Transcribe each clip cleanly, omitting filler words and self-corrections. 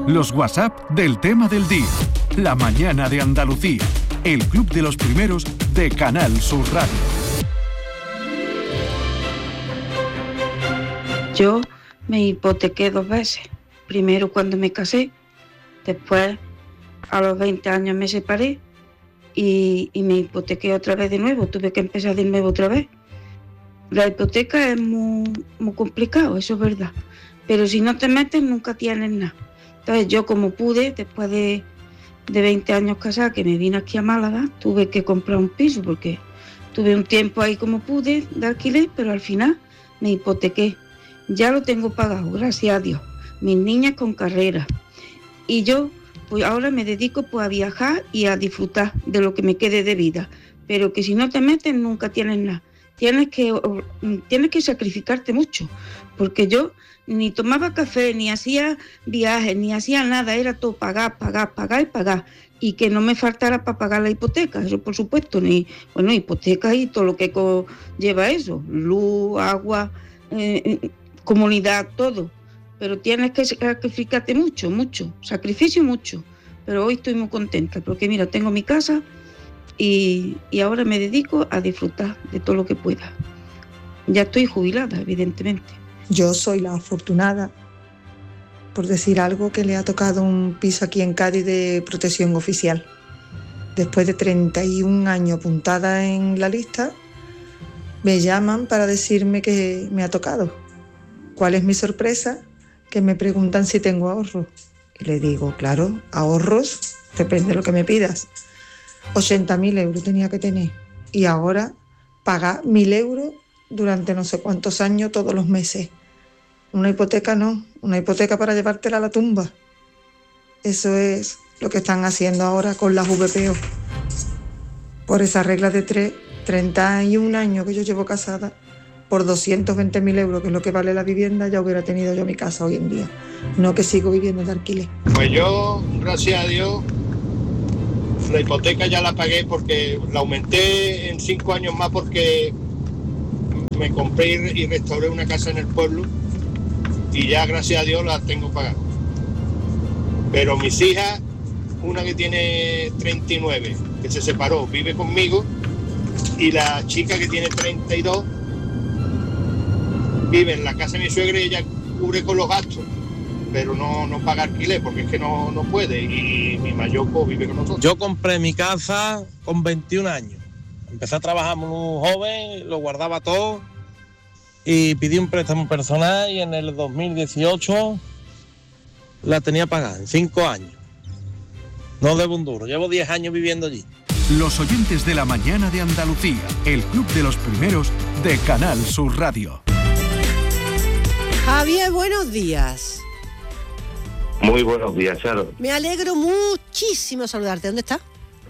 Los WhatsApp del tema del día. La mañana de Andalucía. El club de los primeros de Canal Sur Radio. Yo me hipotequé 2 veces. Primero cuando me casé, después a los 20 años me separé y me hipotequé otra vez de nuevo. Tuve que empezar de nuevo otra vez. La hipoteca es muy complicado, eso es verdad. Pero si no te metes, nunca tienes nada. Entonces yo, como pude, después de 20 años casada, que me vine aquí a Málaga, tuve que comprar un piso porque tuve un tiempo ahí como pude de alquiler, pero al final me hipotequé. Ya lo tengo pagado, gracias a Dios. Mis niñas con carrera. Y yo, pues ahora me dedico pues a viajar y a disfrutar de lo que me quede de vida. Pero que si no te metes, nunca tienes nada. Tienes que sacrificarte mucho, porque yo ni tomaba café, ni hacía viajes, ni hacía nada, era todo pagar y pagar, y que no me faltara para pagar la hipoteca, eso por supuesto, hipoteca y todo lo que lleva eso, luz, agua, comunidad, todo, pero tienes que sacrificarte mucho, sacrificio mucho, pero hoy estoy muy contenta, porque mira, tengo mi casa, y ahora me dedico a disfrutar de todo lo que pueda. Ya estoy jubilada, evidentemente. Yo soy la afortunada, por decir algo, que le ha tocado un piso aquí en Cádiz de protección oficial. Después de 31 años apuntada en la lista, me llaman para decirme que me ha tocado. ¿Cuál es mi sorpresa? Que me preguntan si tengo ahorros. Y le digo, claro, ahorros, depende de lo que me pidas. 80.000 euros tenía que tener y ahora pagar 1.000 euros durante no sé cuántos años todos los meses. Una hipoteca no, una hipoteca para llevártela a la tumba. Eso es lo que están haciendo ahora con las VPO. Por esa regla de 31 años que yo llevo casada, por 220.000 euros, que es lo que vale la vivienda, ya hubiera tenido yo mi casa hoy en día. No que sigo viviendo de alquiler. Pues yo, gracias a Dios, la hipoteca ya la pagué porque la aumenté en 5 años más porque me compré y restauré una casa en el pueblo y ya gracias a Dios la tengo pagada. Pero mis hijas, una que tiene 39, que se separó, vive conmigo, y la chica que tiene 32 vive en la casa de mi suegra y ella cubre con los gastos, pero no paga alquiler porque es que no puede, y mi mayoco vive con nosotros. Yo compré mi casa con 21 años. Empecé a trabajar muy joven, lo guardaba todo y pedí un préstamo personal y en el 2018 la tenía pagada en 5 años. No debo un duro, llevo 10 años viviendo allí. Los oyentes de la mañana de Andalucía, el club de los primeros de Canal Sur Radio. Javier, buenos días. Muy buenos días, Charo. Me alegro muchísimo saludarte. ¿Dónde estás?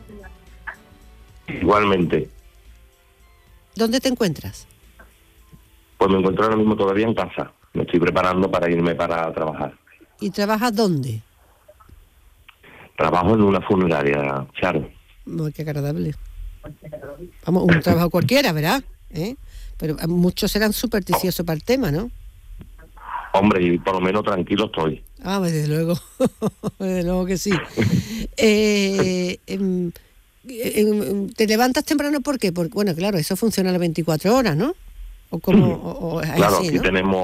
Igualmente. ¿Dónde te encuentras? Pues me encuentro ahora mismo todavía en casa. Me estoy preparando para irme para trabajar. ¿Y trabajas dónde? Trabajo en una funeraria, Charo. Muy qué agradable. Vamos, un trabajo cualquiera, ¿verdad? Pero muchos serán supersticiosos para el tema, ¿no? Hombre, y por lo menos tranquilo estoy. Ah, pues desde luego. Desde luego que sí. ¿Te levantas temprano por qué? Porque, bueno, claro, eso funciona a las 24 horas, ¿no? O como es claro, así, aquí ¿no?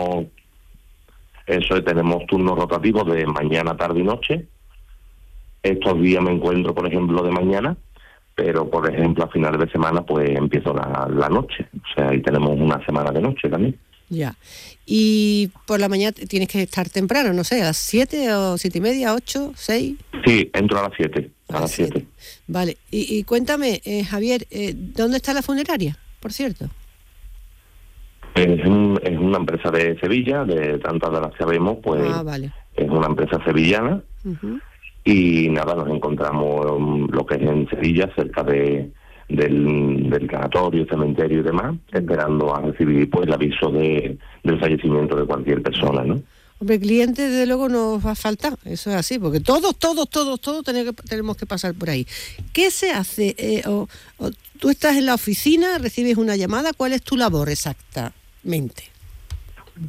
tenemos turnos rotativos de mañana, tarde y noche. Estos días me encuentro, por ejemplo, de mañana, pero, por ejemplo, a finales de semana, pues empiezo la noche. O sea, ahí tenemos una semana de noche también. Ya. Y por la mañana tienes que estar temprano, no sé, a las 7 o 7:30, 8, 6. Sí, entro a las 7. A las 7. Vale. Y cuéntame, Javier, ¿dónde está la funeraria, por cierto? Es una empresa de Sevilla, de tantas de las que vemos, pues vale. Es una empresa sevillana. Uh-huh. Y nada, nos encontramos lo que es en Sevilla, cerca del tanatorio, cementerio y demás, esperando a recibir pues el aviso del fallecimiento de cualquier persona, ¿no? Hombre, clientes desde luego nos va a faltar, eso es así, porque todos tenemos que pasar por ahí. ¿Qué se hace? ¿Tú estás en la oficina, recibes una llamada? ¿Cuál es tu labor exactamente?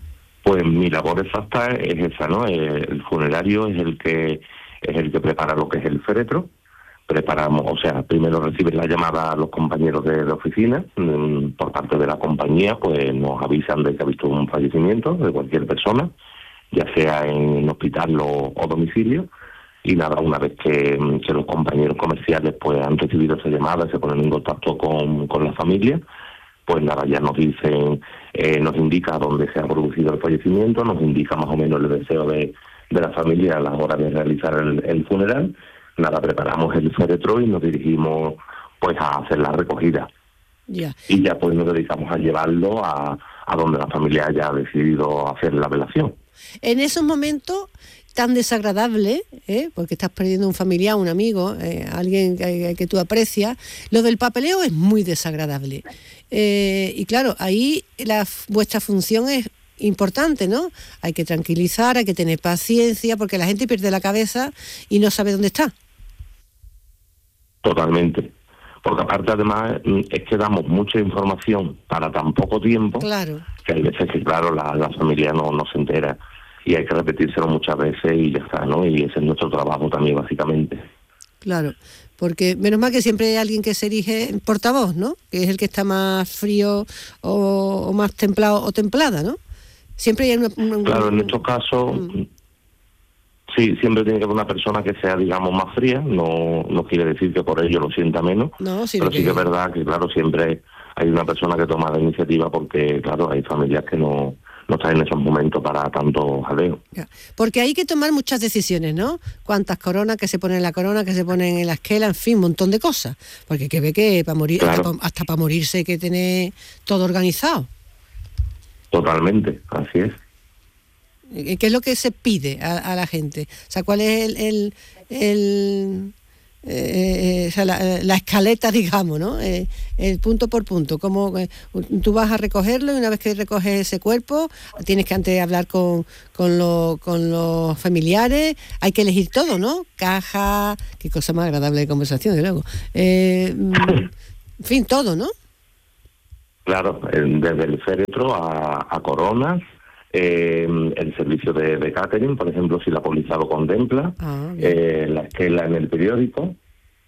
Pues mi labor exacta es esa, ¿no? El funerario es el que prepara lo que es el féretro. Preparamos, o sea, primero reciben la llamada a los compañeros de oficina, por parte de la compañía, pues nos avisan de que ha visto un fallecimiento de cualquier persona, ya sea en hospital o domicilio, y nada, una vez que los compañeros comerciales pues han recibido esa llamada, se ponen en contacto con la familia, pues nada, ya nos dicen, nos indica dónde se ha producido el fallecimiento, nos indica más o menos el deseo de la familia a la hora de realizar el funeral. Nada, preparamos el féretro y nos dirigimos pues a hacer la recogida. Ya. Y ya pues nos dedicamos a llevarlo a donde la familia haya decidido hacer la velación. En esos momentos tan desagradables, porque estás perdiendo un familiar, un amigo, alguien que tú aprecias, lo del papeleo es muy desagradable. Y claro, ahí vuestra función es importante, ¿no? Hay que tranquilizar, hay que tener paciencia, porque la gente pierde la cabeza y no sabe dónde está. Totalmente. Porque aparte, además, es que damos mucha información para tan poco tiempo, claro, que hay veces que, claro, la familia no se entera y hay que repetírselo muchas veces y ya está, ¿no? Y ese es nuestro trabajo también, básicamente. Claro, porque menos mal que siempre hay alguien que se erige en portavoz, ¿no? Que es el que está más frío o más templado o templada, ¿no? Siempre hay Claro, en estos casos, sí, siempre tiene que haber una persona que sea, digamos, más fría. No quiere decir que por ello lo sienta menos, no, sí, pero sí que es verdad que, claro, siempre hay una persona que toma la iniciativa porque, claro, hay familias que no están en esos momentos para tanto jaleo. Porque hay que tomar muchas decisiones, ¿no? Cuántas coronas que se ponen en la corona, que se ponen en la esquela, en fin, un montón de cosas. Porque hay que ver que para morir, claro, hasta para morirse hay que tener todo organizado. Totalmente, así es. ¿Qué es lo que se pide a la gente? O sea, ¿cuál es o sea, la escaleta, digamos, ¿no? El punto por punto. Como tú vas a recogerlo y una vez que recoges ese cuerpo, tienes que antes hablar con los familiares. Hay que elegir todo, ¿no? Caja, qué cosa más agradable de conversación, de luego. En fin, todo, ¿no? Claro, desde el féretro a coronas, el servicio de catering, por ejemplo, si la póliza lo contempla, la esquela en el periódico,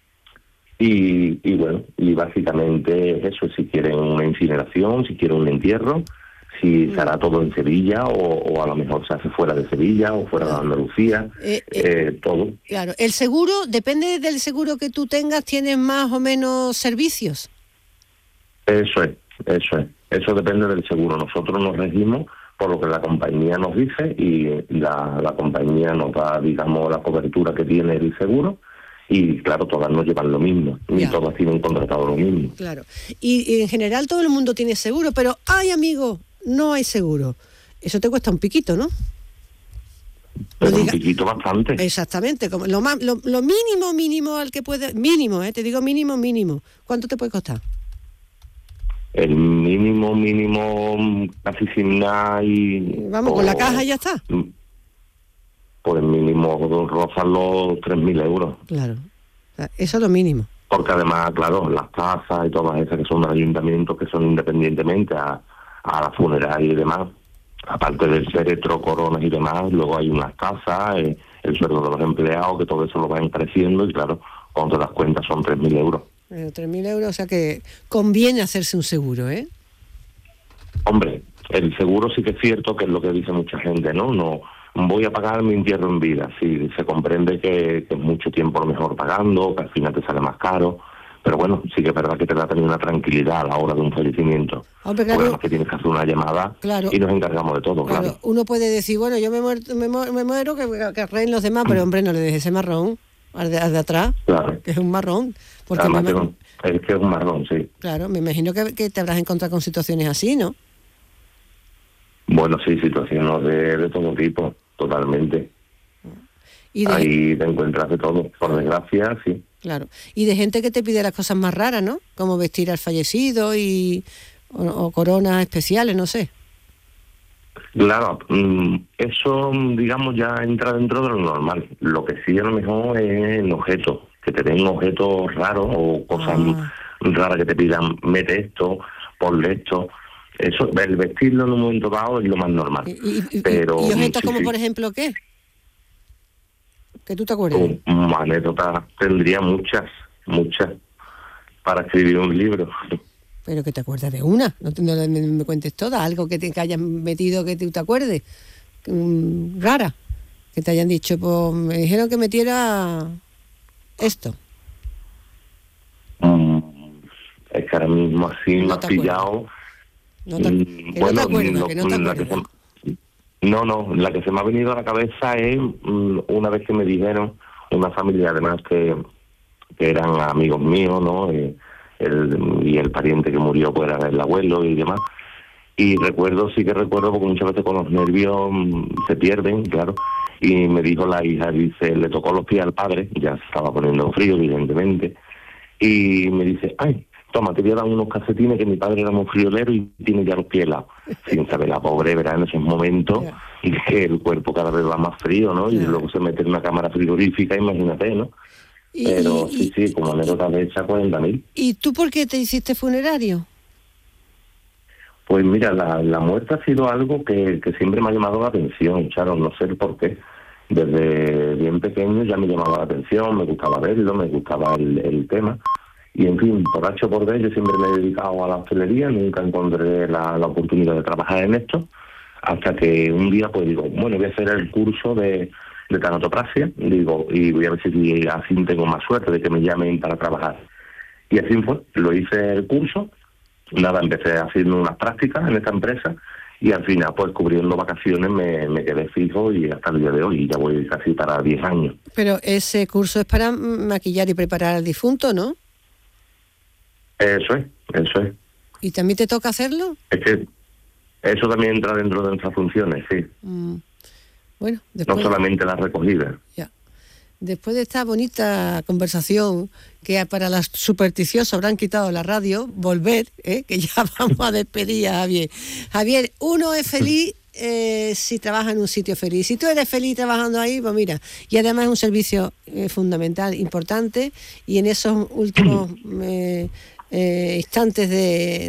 y bueno, y básicamente eso, si quieren una incineración, si quieren un entierro, si se hará todo en Sevilla o a lo mejor se hace fuera de Sevilla o fuera de Andalucía, todo. Claro, el seguro, depende del seguro que tú tengas, ¿tienes más o menos servicios? Eso depende del seguro. Nosotros nos regimos por lo que la compañía nos dice y la compañía nos da, digamos, la cobertura que tiene el seguro y, claro, todas nos llevan lo mismo y todas tienen contratado lo mismo. Claro. Y en general todo el mundo tiene seguro, pero ¡ay, amigo! No hay seguro. Eso te cuesta un piquito, ¿no? Pero un piquito bastante. Exactamente. Como lo mínimo al que puede... Mínimo, te digo mínimo. ¿Cuánto te puede costar? El mínimo, casi sin nada y... Vamos, con la caja y ya está. Pues mínimo rozan los 3.000 euros. Claro, o sea, eso es lo mínimo. Porque además, claro, las tasas y todas esas que son de ayuntamientos que son independientemente a la funeraria y demás, aparte del féretro, coronas y demás, luego hay unas tasas, el sueldo de los empleados, que todo eso lo van creciendo y claro, cuando te das cuenta son 3.000 euros. 3.000 euros, o sea que conviene hacerse un seguro, ¿eh? Hombre, el seguro sí que es cierto que es lo que dice mucha gente, ¿no? No voy a pagar mi entierro en vida. Sí, se comprende que es mucho tiempo a lo mejor pagando, que al final te sale más caro, pero bueno, sí que es verdad que te da también una tranquilidad a la hora de un fallecimiento. Hombre, claro, bueno, que tienes que hacer una llamada, claro, y nos encargamos de todo, claro. Uno puede decir, bueno, yo me muero que arreglen los demás, pero hombre, no le dejes ese marrón al de atrás, claro, que es un marrón. Porque además es que es un marrón, sí. Claro, me imagino que te habrás encontrado con situaciones así, ¿no? Bueno, sí, situaciones de todo tipo, totalmente. Ahí te encuentras de todo, por desgracia, sí. Claro, y de gente que te pide las cosas más raras, ¿no? Como vestir al fallecido o coronas especiales, no sé. Claro, eso, digamos, ya entra dentro de lo normal. Lo que sí a lo mejor es en objetos, que te den objetos raros o cosas raras que te pidan, mete esto, ponle esto. Eso, el vestirlo en un momento dado es lo más normal. Pero ¿Y objetos sí, como sí. por ejemplo qué? ¿Que tú te acuerdas? Anécdotas tendría muchas para escribir un libro. Pero que te acuerdas de una, no me cuentes todas, algo que te hayan metido que tú te acuerdes, rara, que te hayan dicho, pues me dijeron que metiera esto. Es que ahora mismo así No me has te pillado. No te acuerdas, que no te acuerdas. No, la que se me ha venido a la cabeza es una vez que me dijeron, una familia además que eran amigos míos, ¿no? Y el pariente que murió pues era el abuelo y demás. Y sí que recuerdo, porque muchas veces con los nervios se pierden, claro. Y me dijo la hija, dice, le tocó los pies al padre, ya se estaba poniendo frío, evidentemente. Y me dice, ay, toma, te voy a dar unos calcetines que mi padre era muy friolero y tiene ya los pies helados. Sin saber, la pobre, verá, en esos momentos, y que el cuerpo cada vez va más frío, ¿no? Y luego se mete en una cámara frigorífica, imagínate, ¿no? Pero sí, como anécdota de esa, 40.000. ¿Y tú por qué te hiciste funerario? Pues mira, la muerte ha sido algo que siempre me ha llamado la atención, Charo, no sé el por qué. Desde bien pequeño ya me llamaba la atención, me gustaba verlo, me gustaba el tema. Y en fin, por H o por B, yo siempre me he dedicado a la hostelería, nunca encontré la oportunidad de trabajar en esto, hasta que un día pues digo, bueno, voy a hacer el curso de tanatopraxia, digo, y voy a ver si así tengo más suerte de que me llamen para trabajar. Y así fue, lo hice el curso, nada, empecé haciendo unas prácticas en esta empresa, y al final, pues cubriendo vacaciones, me quedé fijo y hasta el día de hoy, ya voy casi para 10 años. Pero ese curso es para maquillar y preparar al difunto, ¿no? Eso es. ¿Y también te toca hacerlo? Es que eso también entra dentro de nuestras funciones, sí. Bueno, después... No solamente la recogida. Ya. Después de esta bonita conversación, que para las supersticiosos habrán quitado la radio, volver, que ya vamos a despedir a Javier. Javier, uno es feliz si trabaja en un sitio feliz. Si tú eres feliz trabajando ahí, pues mira, y además es un servicio fundamental, importante, y en esos últimos instantes de